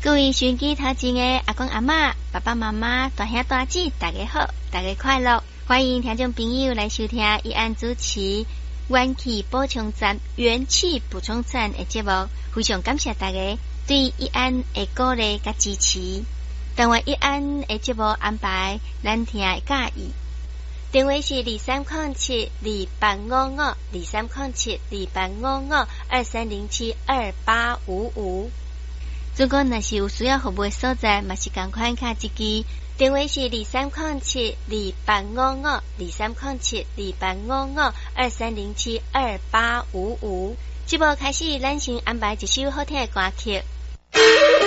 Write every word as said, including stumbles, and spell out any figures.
各位收音机头前的阿公阿嬷、爸爸妈妈、大兄大姐，大家好，大家快乐！欢迎听众朋友来收听一安主持元气补充站、元气补充站的节目。非常感谢大家对一安的鼓励甲支持。当然一安的节目安排，咱听会介意。电话是二三零七二八五五二三零七二八五五二三零七二八五五。如果若是有需要服务的所在，嘛是赶快卡一支。电话是二三零七二八五五二三零七二八五五二三零七二八五五。节目开始，咱先安排一首好听的歌曲。